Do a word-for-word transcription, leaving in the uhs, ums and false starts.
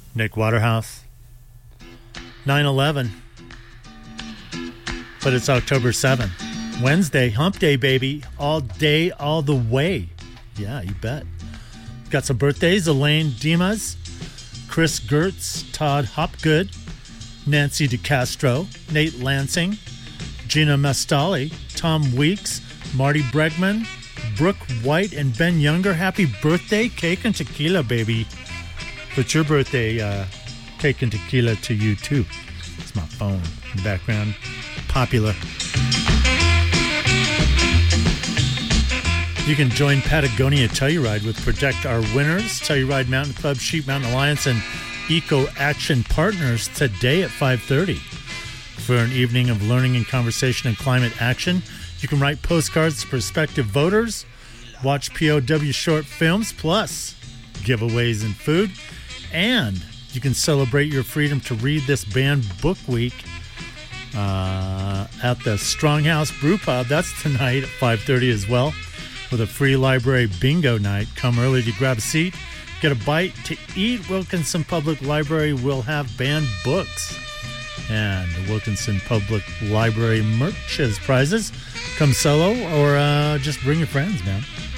Nick Waterhouse. nine eleven. But it's October seventh. Wednesday, hump day, baby. All day, all the way. Yeah, you bet. Got some birthdays. Elaine Dimas, Chris Gertz, Todd Hopgood, Nancy DeCastro, Nate Lansing, Gina Mastali, Tom Weeks, Marty Bregman, Brooke White, and Ben Younger. Happy birthday, cake and tequila, baby. It's your birthday, uh, cake and tequila to you, too. It's my phone in the background. Popular. You can join Patagonia Telluride with Protect Our Winners, Telluride Mountain Club, Sheep Mountain Alliance, and Eco Action Partners today at five thirty. For an evening of learning and conversation and climate action, you can write postcards to prospective voters, watch P O W short films, plus giveaways and food, and you can celebrate your freedom to read this banned book week uh, at the Stronghouse Brew Pub. That's tonight at five thirty as well, with a free library bingo night. Come early to grab a seat, get a bite to eat. Wilkinson Public Library will have banned books, and the Wilkinson Public Library merch as prizes. Come solo or uh, just bring your friends, man.